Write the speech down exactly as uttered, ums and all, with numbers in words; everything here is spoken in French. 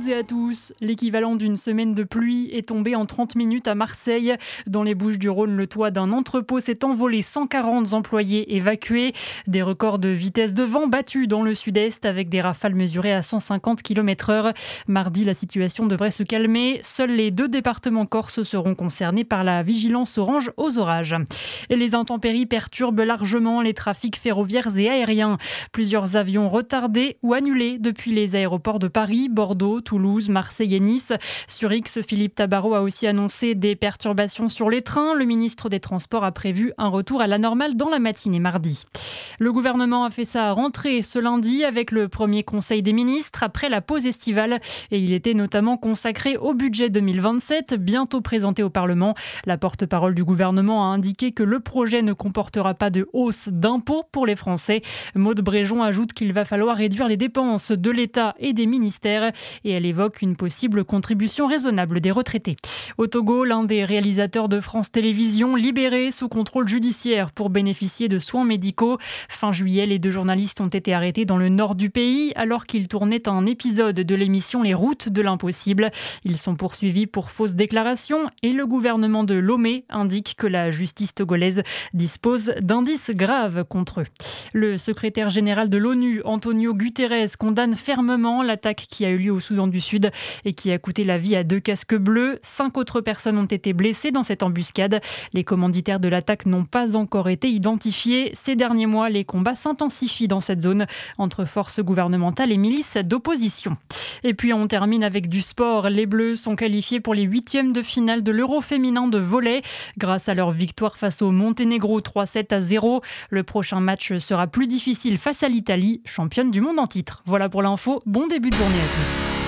toutes et à tous. L'équivalent d'une semaine de pluie est tombé en trente minutes à Marseille. Dans les Bouches-du-Rhône, le toit d'un entrepôt s'est envolé, cent quarante employés évacués. Des records de vitesse de vent battus dans le sud-est avec des rafales mesurées à cent cinquante kilomètres heure. Mardi, la situation devrait se calmer. Seuls les deux départements corses seront concernés par la vigilance orange aux orages. Et les intempéries perturbent largement les trafics ferroviaires et aériens. Plusieurs avions retardés ou annulés depuis les aéroports de Paris, Bordeaux, Toulouse, Marseille et Nice. Sur X, Philippe Tabarot a aussi annoncé des perturbations sur les trains. Le ministre des Transports a prévu un retour à la normale dans la matinée mardi. Le gouvernement a fait sa rentrée ce lundi avec le premier conseil des ministres après la pause estivale et il était notamment consacré au budget deux mille vingt-sept, bientôt présenté au Parlement. La porte-parole du gouvernement a indiqué que le projet ne comportera pas de hausse d'impôts pour les Français. Maude Bréjon ajoute qu'il va falloir réduire les dépenses de l'État et des ministères et elle évoque une possible contribution raisonnable des retraités. Au Togo, l'un des réalisateurs de France Télévisions libéré sous contrôle judiciaire pour bénéficier de soins médicaux. Fin juillet, les deux journalistes ont été arrêtés dans le nord du pays alors qu'ils tournaient un épisode de l'émission Les Routes de l'Impossible. Ils sont poursuivis pour fausses déclarations et le gouvernement de Lomé indique que la justice togolaise dispose d'indices graves contre eux. Le secrétaire général de l'ONU, Antonio Guterres, condamne fermement l'attaque qui a eu lieu au Soudan du Sud et qui a coûté la vie à deux casques bleus. Cinq autres personnes ont été blessées dans cette embuscade. Les commanditaires de l'attaque n'ont pas encore été identifiés. Ces derniers mois, les combats s'intensifient dans cette zone entre forces gouvernementales et milices d'opposition. Et puis on termine avec du sport. Les Bleus sont qualifiés pour les huitièmes de finale de l'Euro féminin de volley grâce à leur victoire face au Monténégro trois sept à zéro. Le prochain match sera plus difficile face à l'Italie, championne du monde en titre. Voilà pour l'info. Bon début de journée à tous.